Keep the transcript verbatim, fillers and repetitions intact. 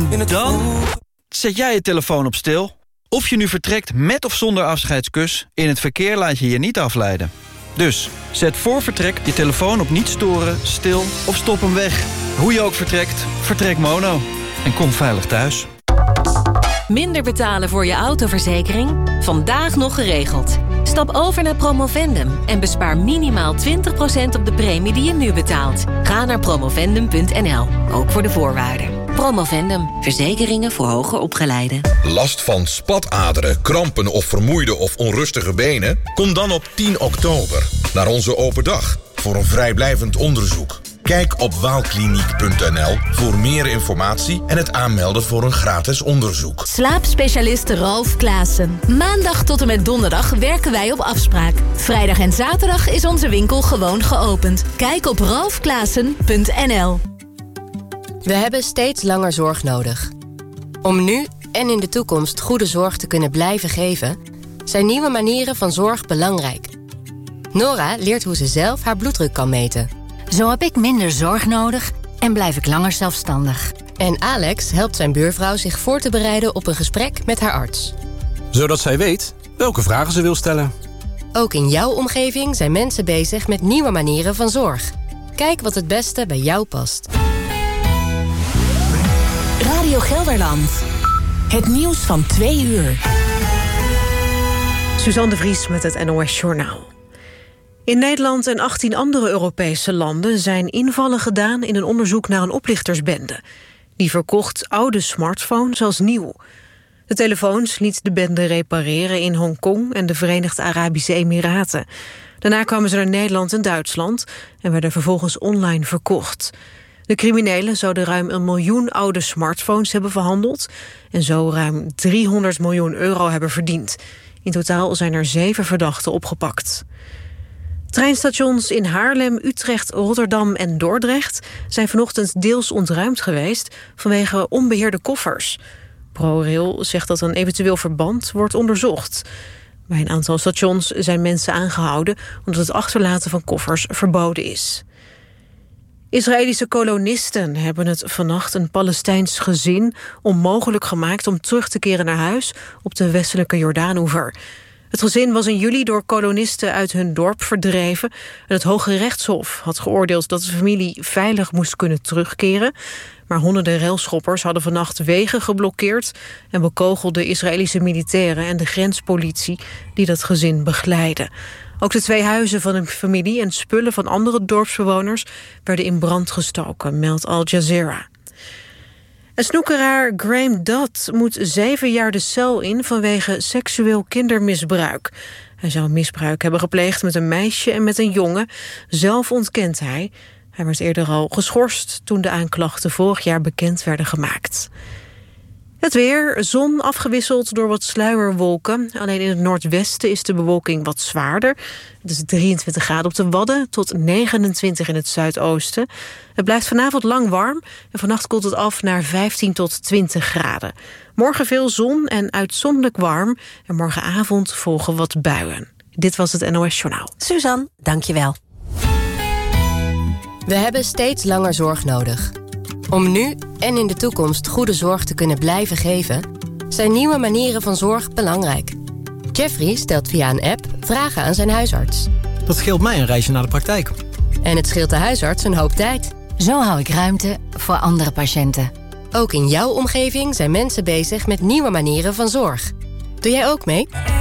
En dan zet jij je telefoon op stil. Of je nu vertrekt met of zonder afscheidskus, in het verkeer laat je je niet afleiden. Dus zet voor vertrek je telefoon op niet storen, stil of stop hem weg. Hoe je ook vertrekt, vertrek Mono. En kom veilig thuis. Minder betalen voor je autoverzekering? Vandaag nog geregeld. Stap over naar Promovendum en bespaar minimaal twintig procent op de premie die je nu betaalt. Ga naar promovendum punt n l, ook voor de voorwaarden. Promovendum, verzekeringen voor hoger opgeleiden. Last van spataderen, krampen of vermoeide of onrustige benen? Kom dan op tien oktober naar onze open dag voor een vrijblijvend onderzoek. Kijk op waalkliniek punt n l voor meer informatie en het aanmelden voor een gratis onderzoek. Slaapspecialist Ralf Klaassen. Maandag tot en met donderdag werken wij op afspraak. Vrijdag en zaterdag is onze winkel gewoon geopend. Kijk op ralf klaassen punt n l. We hebben steeds langer zorg nodig. Om nu en in de toekomst goede zorg te kunnen blijven geven, zijn nieuwe manieren van zorg belangrijk. Nora leert hoe ze zelf haar bloeddruk kan meten. Zo heb ik minder zorg nodig en blijf ik langer zelfstandig. En Alex helpt zijn buurvrouw zich voor te bereiden op een gesprek met haar arts. Zodat zij weet welke vragen ze wil stellen. Ook in jouw omgeving zijn mensen bezig met nieuwe manieren van zorg. Kijk wat het beste bij jou past. Radio Gelderland. Het nieuws van twee uur. Suzanne de Vries met het N O S Journaal. In Nederland en achttien andere Europese landen zijn invallen gedaan in een onderzoek naar een oplichtersbende. Die verkocht oude smartphones als nieuw. De telefoons liet de bende repareren in Hongkong en de Verenigde Arabische Emiraten. Daarna kwamen ze naar Nederland en Duitsland en werden vervolgens online verkocht. De criminelen zouden ruim een miljoen oude smartphones hebben verhandeld en zo ruim driehonderd miljoen euro hebben verdiend. In totaal zijn er zeven verdachten opgepakt. Treinstations in Haarlem, Utrecht, Rotterdam en Dordrecht zijn vanochtend deels ontruimd geweest vanwege onbeheerde koffers. ProRail zegt dat een eventueel verband wordt onderzocht. Bij een aantal stations zijn mensen aangehouden omdat het achterlaten van koffers verboden is. Israëlische kolonisten hebben het vannacht een Palestijns gezin onmogelijk gemaakt om terug te keren naar huis op de westelijke Jordaanoever. Het gezin was in juli door kolonisten uit hun dorp verdreven en het Hoge Rechtshof had geoordeeld dat de familie veilig moest kunnen terugkeren. Maar honderden railschoppers hadden vannacht wegen geblokkeerd en bekogelden Israëlische militairen en de grenspolitie die dat gezin begeleiden. Ook de twee huizen van de familie en spullen van andere dorpsbewoners werden in brand gestoken, meldt Al Jazeera. En snoekeraar Graham Dodd moet zeven jaar de cel in vanwege seksueel kindermisbruik. Hij zou misbruik hebben gepleegd met een meisje en met een jongen. Zelf ontkent hij. Hij werd eerder al geschorst toen de aanklachten vorig jaar bekend werden gemaakt. Het weer, zon afgewisseld door wat sluierwolken. Alleen in het noordwesten is de bewolking wat zwaarder. Het is drieëntwintig graden op de Wadden tot negenentwintig in het zuidoosten. Het blijft vanavond lang warm en vannacht koelt het af naar vijftien tot twintig graden. Morgen veel zon en uitzonderlijk warm. En morgenavond volgen wat buien. Dit was het N O S Journaal. Suzanne, dank je wel. We hebben steeds langer zorg nodig. Om nu en in de toekomst goede zorg te kunnen blijven geven, zijn nieuwe manieren van zorg belangrijk. Jeffrey stelt via een app vragen aan zijn huisarts. Dat scheelt mij een reisje naar de praktijk. En het scheelt de huisarts een hoop tijd. Zo hou ik ruimte voor andere patiënten. Ook in jouw omgeving zijn mensen bezig met nieuwe manieren van zorg. Doe jij ook mee?